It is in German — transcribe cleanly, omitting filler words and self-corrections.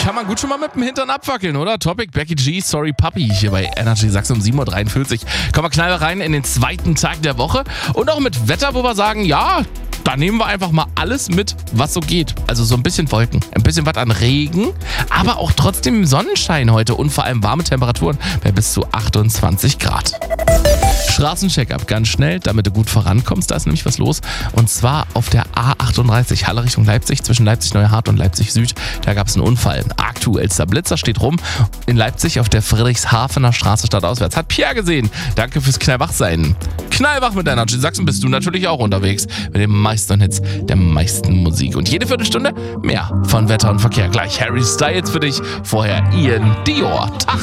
kann man gut schon mal mit dem Hintern abwackeln, oder? Topic, Becky G, Sorry Puppy, hier bei Energy Sachsen um 7.43 Uhr. Kommen wir knall rein in den zweiten Tag der Woche und auch mit Wetter, wo wir sagen, ja, da nehmen wir einfach mal alles mit, was so geht. Also so ein bisschen Wolken, ein bisschen was an Regen, aber auch trotzdem Sonnenschein heute und vor allem warme Temperaturen bei bis zu 28 Grad. Straßencheck-up, ganz schnell, damit du gut vorankommst. Da ist nämlich was los. Und zwar auf der A38, Halle Richtung Leipzig, zwischen Leipzig-Neuhardt und Leipzig-Süd. Da gab es einen Unfall. Aktuellster Blitzer steht rum. In Leipzig auf der Friedrichshafener Straße stadtauswärts. Hat Pierre gesehen. Danke fürs Knallwachsein. Knallwach mit Energy Sachsen bist du natürlich auch unterwegs. Mit den meisten Hits, der meisten Musik. Und jede Viertelstunde mehr von Wetter und Verkehr. Gleich Harry Styles für dich. Vorher Ian Dior. Tag.